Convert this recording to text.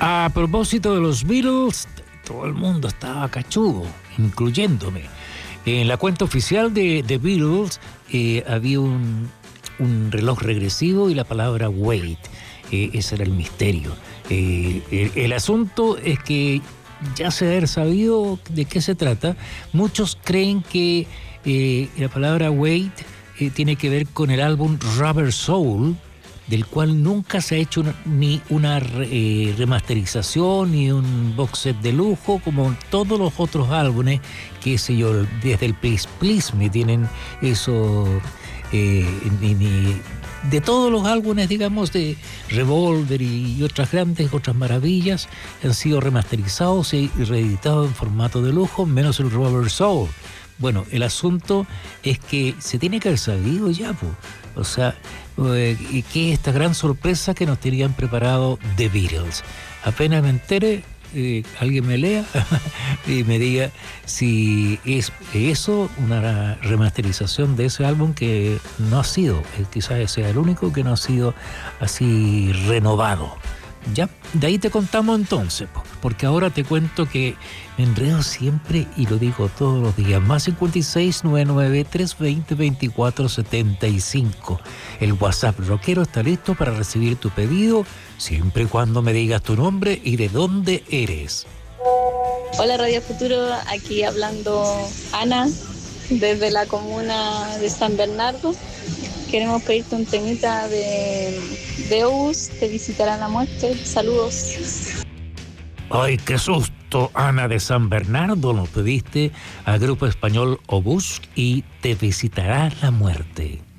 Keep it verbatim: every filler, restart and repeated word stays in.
A propósito de los Beatles, todo el mundo estaba cachudo, incluyéndome. En la cuenta oficial de The Beatles eh, había un, un reloj regresivo y la palabra wait. Eh, ese era el misterio. Eh, el, el asunto es que ya se haber sabido de qué se trata. Muchos creen que eh, la palabra wait eh, tiene que ver con el álbum Rubber Soul, del cual nunca se ha hecho una, ni una eh, remasterización ni un box set de lujo como todos los otros álbumes, qué sé yo, desde el Please Please Me tienen eso, eh, ni, ni, de todos los álbumes, digamos, de Revolver y, y otras grandes, otras maravillas, han sido remasterizados y reeditados en formato de lujo, menos el Rubber Soul. Bueno, el asunto es que se tiene que haber sabido ya, pues. O sea, eh, que esta gran sorpresa que nos tenían preparado The Beatles. Apenas me entere, eh, alguien me lea y me diga si es eso una remasterización de ese álbum que no ha sido, eh, quizás sea el único que no ha sido así renovado. Ya, de ahí te contamos entonces, porque ahora te cuento que me enredo siempre y lo digo todos los días. Más cincuenta y seis, noventa y nueve, trescientos veinte, veinticuatro setenta y cinco. El WhatsApp rockero está listo para recibir tu pedido, siempre y cuando me digas tu nombre y de dónde eres. Hola Radio Futuro, aquí hablando Ana, desde la comuna de San Bernardo. Queremos pedirte un temita de, de Obús, Te visitará la muerte. Saludos. ¡Ay, qué susto! Ana de San Bernardo, nos pediste al grupo español Obús y Te visitará la muerte.